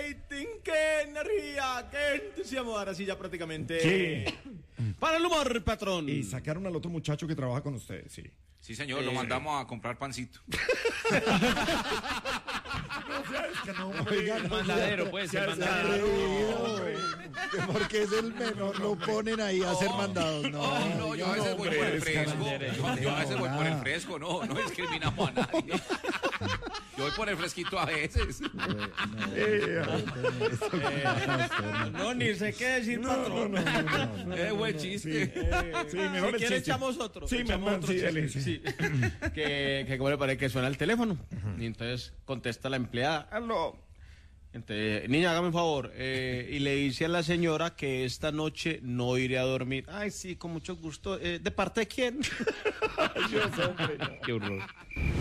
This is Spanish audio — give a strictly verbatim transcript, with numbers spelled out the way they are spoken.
rating, qué energía, qué entusiasmo. Ahora sí ya prácticamente... Sí. Para el humor, patrón. Y sacaron al otro muchacho que trabaja con ustedes, sí. Sí, señor, Eh, lo mandamos a comprar pancito. Es que no, Oiga, no, mandadero, ya- puede ya ser se mandadero. atrevido. Porque es el menor, lo ponen ahí a hacer mandados. No, No, no, yo a veces voy por el fresco. Yo, yo a veces voy por el fresco, no, no discriminamos a nadie. Yo voy por el fresquito a veces. No, ni sé qué decir, patrón. Es buen chiste. Sí, mejor Si el quiere chiste. echamos otro. Sí, echamos mejor, otro sí, chiste. dale, sí. Sí. que, que como le parece que suena el teléfono. Y entonces contesta la empleada. Aló. Entonces, niña, hágame un favor. eh, y le dice a la señora que esta noche no iré a dormir. Ay, sí, con mucho gusto. Eh, ¿De parte de quién? Dios, hombre, no. Qué horror.